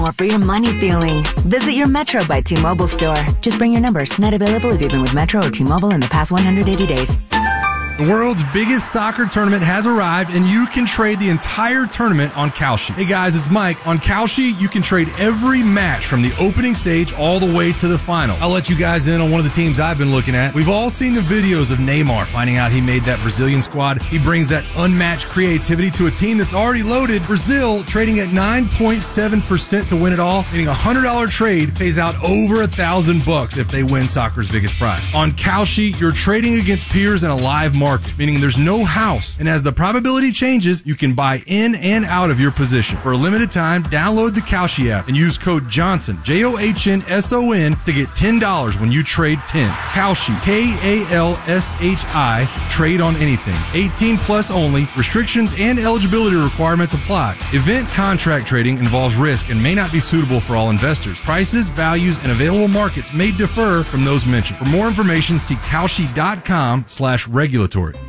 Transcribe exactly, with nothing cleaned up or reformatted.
more for your money feeling. Visit your Metro by T-Mobile store. Just bring your numbers. Not available if you've been with Metro or T-Mobile in the past one hundred eighty days. The world's biggest soccer tournament has arrived, and you can trade the entire tournament on Kalshi. Hey guys, it's Mike. On Kalshi, you can trade every match from the opening stage all the way to the final. I'll let you guys in on one of the teams I've been looking at. We've all seen the videos of Neymar finding out he made that Brazilian squad. He brings that unmatched creativity to a team that's already loaded. Brazil trading at nine point seven percent to win it all, meaning a one hundred dollars trade pays out over a thousand bucks if they win soccer's biggest prize. On Kalshi, you're trading against peers in a live market. Market, meaning there's no house, and as the probability changes, you can buy in and out of your position. For a limited time, download the Kalshi app and use code Johnson, J O H N S O N, to get ten dollars when you trade ten. Kalshi, K A L S H I, trade on anything. eighteen plus only. Restrictions and eligibility requirements apply. Event contract trading involves risk and may not be suitable for all investors. Prices, values, and available markets may differ from those mentioned. For more information, see Kalshi dot com slash regulatory.